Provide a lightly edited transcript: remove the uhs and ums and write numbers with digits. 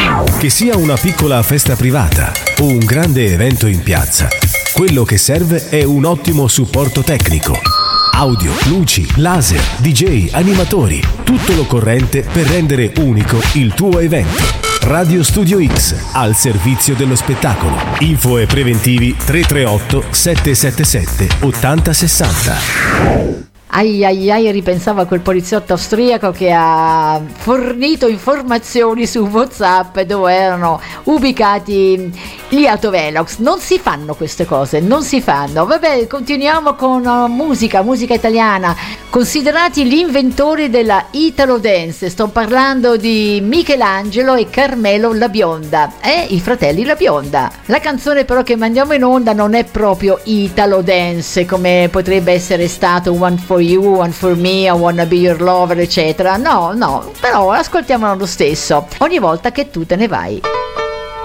Che sia una piccola festa privata o un grande evento in piazza, quello che serve è un ottimo supporto tecnico. Audio, luci, laser, DJ, animatori, tutto l'occorrente per rendere unico il tuo evento. Radio Studio X, al servizio dello spettacolo. Info e preventivi 338 777 8060. Ai ai ai, ripensavo a quel poliziotto austriaco che ha fornito informazioni su WhatsApp dove erano ubicati gli autovelox. Non si fanno queste cose, non si fanno. Vabbè, continuiamo con musica italiana. Considerati gli inventori della Italo Dance, sto parlando di Michelangelo e Carmelo La Bionda, i fratelli La Bionda. La canzone però che mandiamo in onda non è proprio Italo Dance come potrebbe essere stato One for You, One for Me, I Wanna Be Your Lover, eccetera. No, però ascoltiamolo lo stesso ogni volta che tu te ne vai.